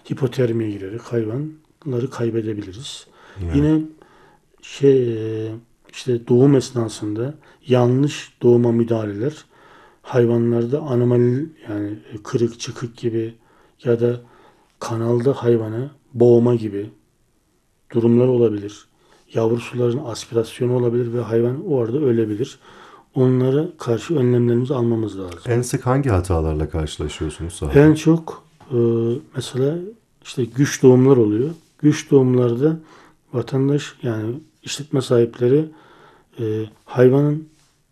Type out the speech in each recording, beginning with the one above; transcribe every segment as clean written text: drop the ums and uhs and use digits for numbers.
hipotermiye girerek hayvanları kaybedebiliriz. Yani. Yine işte doğum esnasında yanlış doğuma müdahaleler hayvanlarda anomali yani kırık çıkık gibi ya da kanalda hayvanı boğma gibi durumlar olabilir. Yavrusuların aspirasyonu olabilir ve hayvan orada ölebilir. Onlara karşı önlemlerimizi almamız lazım. En sık hangi hatalarla karşılaşıyorsunuz sahada? En çok mesela işte güç doğumlar oluyor. Güç doğumlarda vatandaş yani işletme sahipleri hayvanın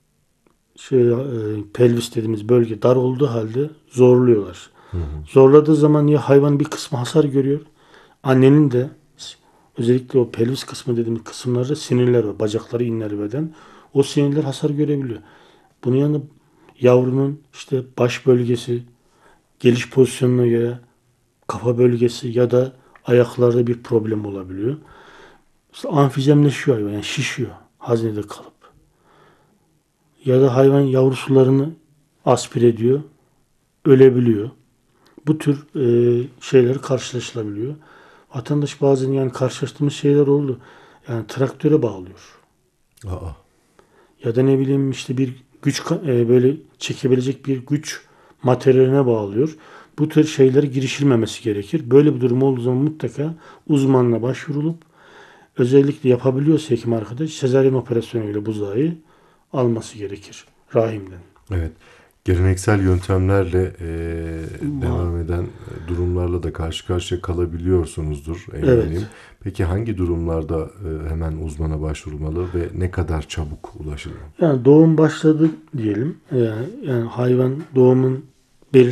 pelvis dediğimiz bölge dar olduğu halde zorluyorlar. Hı hı. Zorladığı zaman ya hayvan bir kısmı hasar görüyor. Annenin de özellikle o pelvis kısmı dediğimiz kısımlarda sinirler var. Bacakları, inler beden. O sinirler hasar görebiliyor. Bunun yanında yavrunun işte baş bölgesi, geliş pozisyonuna göre kafa bölgesi ya da ayaklarda bir problem olabiliyor. İşte amfizemleşiyor hayvan, yani şişiyor haznede kalıp. Ya da hayvan yavrusularını aspire ediyor, ölebiliyor. Bu tür şeyleri karşılaşılabiliyor. Vatandaş bazen yani karşılaştığımız şeyler oldu. Yani traktöre bağlıyor. Aa. Ya da ne bileyim işte bir güç böyle çekebilecek bir güç materyaline bağlıyor. Bu tür şeylere girişilmemesi gerekir. Böyle bir durum olduğu zaman mutlaka uzmanla başvurulup özellikle yapabiliyorsa hekim arkadaş sezaryen operasyonuyla buzağı alması gerekir rahimden. Evet. Geleneksel yöntemlerle Ma- devam eden durumlarla da karşı karşıya kalabiliyorsunuzdur evet. eminim. Peki hangi durumlarda hemen uzmana başvurulmalı ve ne kadar çabuk ulaşılmalı? Yani doğum başladı diyelim. Yani hayvan doğumun